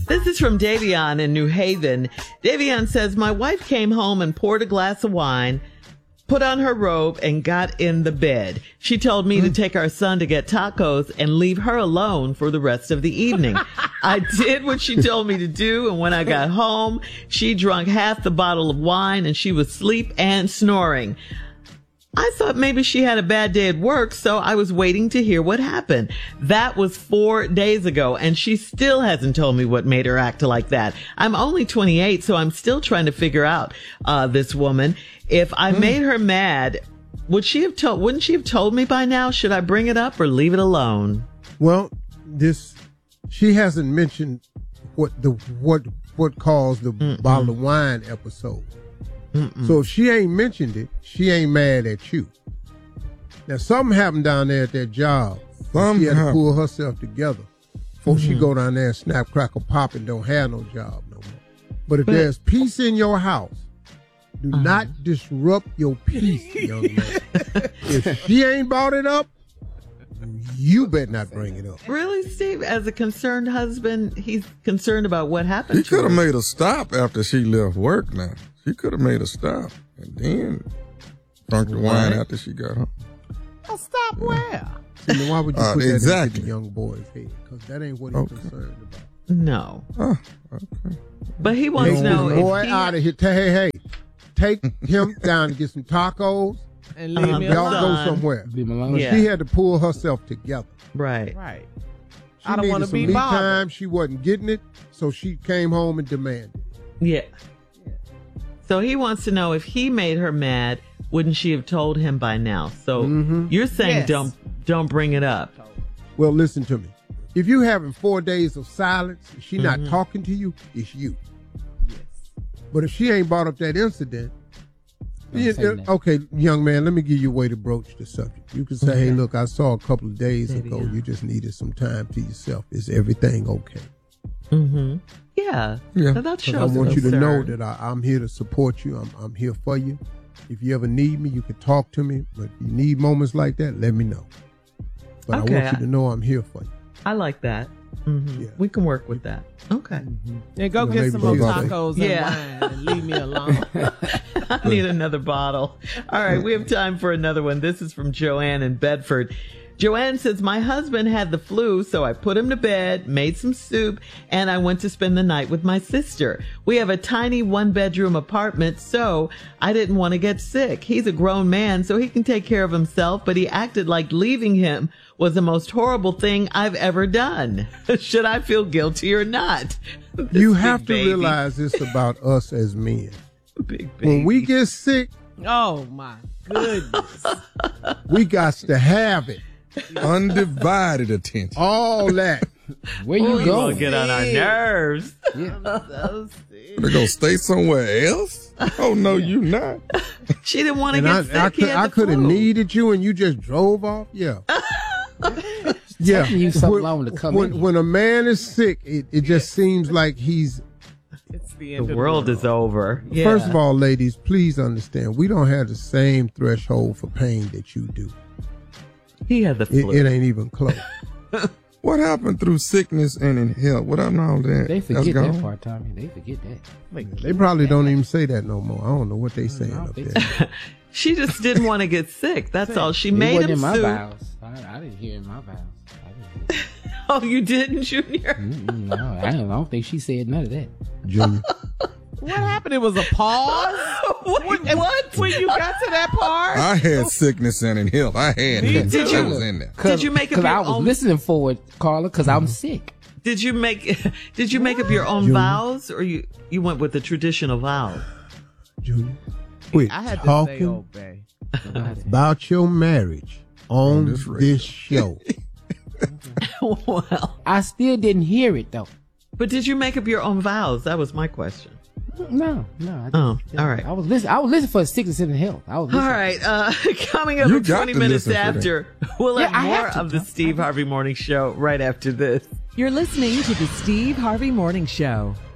This is from Davion in New Haven. Davion says, my wife came home and poured a glass of wine, put on her robe, and got in the bed. She told me to take our son to get tacos and leave her alone for the rest of the evening. I did what she told me to do, and when I got home, she drank half the bottle of wine and she was asleep and snoring. I thought maybe she had a bad day at work, so I was waiting to hear what happened. That was 4 days ago, and she still hasn't told me what made her act like that. I'm only 28, so I'm still trying to figure out this woman. If I made her mad, wouldn't she have told me by now? Should I bring it up or leave it alone? Well, she hasn't mentioned what caused the bottle of wine episode. So if she ain't mentioned it, she ain't mad at you. Now, something happened down there at that job. She had to pull herself together before she go down there and snap, crackle, pop, and don't have no job no more. But if there's peace in your house, do not disrupt your peace, young man. If she ain't brought it up, you better not bring it up. Really, Steve? As a concerned husband, he's concerned about what happened He to her. could have made a stop after she left work now. She could have made a stop and then drunk the wine after she got home. A stop where? See, then why would you put that exactly. into the young boy's head? Because that ain't what he's concerned about. No. Oh, okay. But he wants to know boy if he... out of here. Hey, take him down to get some tacos. And leave me Y'all alone. go somewhere. Leave me alone. Yeah. She had to pull herself together. Right. Right. She I don't needed want to some be me bothered. time. She wasn't getting it, so she came home and demanded. Yeah. So he wants to know if he made her mad, wouldn't she have told him by now? So you're saying Yes. don't bring it up. Well, listen to me. If you having 4 days of silence, if she not talking to you, it's you. Yes. But if she ain't brought up that incident, Don't say that. okay, young man, let me give you a way to broach the subject. You can say, hey, look, I saw a couple of days ago, you just needed some time to yourself. Is everything okay? Yeah. Yeah. So that 'Cause I shows want you to concern. know that I'm here to support you. I'm here for you. If you ever need me, you can talk to me. But if you need moments like that, let me know. But Okay. I want you to know I'm here for you. I like that. Yeah. We can work with that. Okay. Yeah, go Yeah, get maybe some more she'll say. tacos Yeah. and wine and leave me alone. I need another bottle. All right, we have time for another one. This is from Joanne in Bedford. Joanne says, my husband had the flu, so I put him to bed, made some soup, and I went to spend the night with my sister. We have a tiny 1-bedroom apartment, so I didn't want to get sick. He's a grown man, so he can take care of himself, but he acted like leaving him was the most horrible thing I've ever done. Should I feel guilty or not? You This have big to baby. realize this about us as men. Big When we baby. get sick, Oh, my goodness. we got to have it. Undivided attention. All that. Where you Gonna going? get on our nerves. So sick. They're going to stay somewhere else? Oh, no, you not. She didn't want to And get sick. I could have needed you and you just drove off. Yeah. Yeah. Taking you so long to come in. When a man is sick, it just seems like he's. It's the The end of world is over. Yeah. First of all, ladies, please understand, we don't have the same threshold for pain that you do. He had the flu. It ain't even close. What happened through sickness and in health? What happened to all that? They That's forget gone? that part, Tommy. They forget that. They probably don't even say that no more. I don't know what they saying I up don't there. She just didn't want to get sick. That's all. She It made wasn't him in my soup. vows. I didn't hear it in my vows. I didn't hear Oh, you didn't, Junior? it. No, I don't think she said none of that. Junior. What happened? It was a pause? Wait, what? When you got to that part? I had sickness and in health. I had Me it. too. I was in there. Did you make up Because your I was own? listening for it, Carla, because I'm sick. Did you make up your own vows, or you went with the traditional vows? Junior. Quit I had to say talking obey. about your marriage on this radio. this show. Well, I still didn't hear it, though. but did you make up your own vows? That was my question. No. I didn't. Oh, all right. I was listening for sickness and health. I was All listening. right, coming up You in got 20 to minutes listen for after, we'll have Yeah, I more have to. of the Steve Harvey Morning Show right after this. You're listening to the Steve Harvey Morning Show.